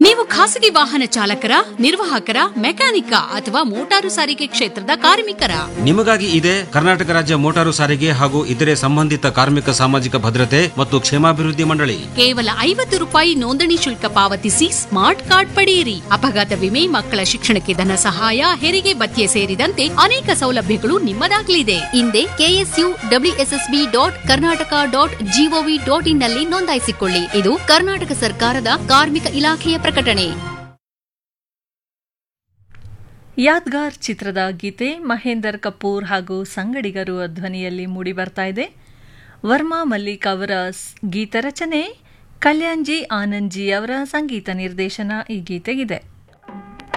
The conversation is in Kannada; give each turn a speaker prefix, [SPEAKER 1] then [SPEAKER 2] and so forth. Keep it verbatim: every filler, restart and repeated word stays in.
[SPEAKER 1] ನೀವು ಖಾಸಗಿ ವಾಹನ ಚಾಲಕರ, ನಿರ್ವಾಹಕರ, ಮೆಕ್ಯಾನಿಕ ಅಥವಾ ಮೋಟಾರು ಸಾರಿಗೆ ಕ್ಷೇತ್ರದ ಕಾರ್ಮಿಕರ?
[SPEAKER 2] ನಿಮಗಾಗಿ ಇದೆ ಕರ್ನಾಟಕ ರಾಜ್ಯ ಮೋಟಾರು ಸಾರಿಗೆ ಹಾಗೂ ಇತರೆ ಸಂಬಂಧಿತ ಕಾರ್ಮಿಕ ಸಾಮಾಜಿಕ ಭದ್ರತೆ ಮತ್ತು ಕ್ಷೇಮಾಭಿವೃದ್ಧಿ ಮಂಡಳಿ.
[SPEAKER 1] ಕೇವಲ ಐವತ್ತು ರೂಪಾಯಿ ನೋಂದಣಿ ಶುಲ್ಕ ಪಾವತಿಸಿ ಸ್ಮಾರ್ಟ್ ಕಾರ್ಡ್ ಪಡೆಯಿರಿ. ಅಪಘಾತ ವಿಮೆ, ಮಕ್ಕಳ ಶಿಕ್ಷಣಕ್ಕೆ ಧನ ಸಹಾಯ, ಹೆರಿಗೆ ಭತ್ಯೆ ಸೇರಿದಂತೆ ಅನೇಕ ಸೌಲಭ್ಯಗಳು ನಿಮ್ಮದಾಗಲಿದೆ. ಹಿಂದೆ KSU WSSB dot Karnataka dot gov dot in ನಲ್ಲಿ ನೋಂದಾಯಿಸಿಕೊಳ್ಳಿ. ಇದು ಕರ್ನಾಟಕ ಸರ್ಕಾರದ ಕಾರ್ಮಿಕ ಇಲಾಖೆಯ ಪ್ರಕಟಣೆ.
[SPEAKER 3] ಯಾದ್ಗಾರ್ ಚಿತ್ರದ ಗೀತೆ ಮಹೇಂದರ್ ಕಪೂರ್ ಹಾಗೂ ಸಂಗಡಿಗರು ಧ್ವನಿಯಲ್ಲಿ ಮೂಡಿಬರ್ತಾ ಇದೆ. ವರ್ಮಾ ಮಲ್ಲಿಕ್ ಅವರ ಗೀತ ರಚನೆ, ಕಲ್ಯಾಣ್ಜಿ ಆನಂದ್ಜಿ ಅವರ ಸಂಗೀತ ನಿರ್ದೇಶನ ಈ ಗೀತೆಗಿದೆ.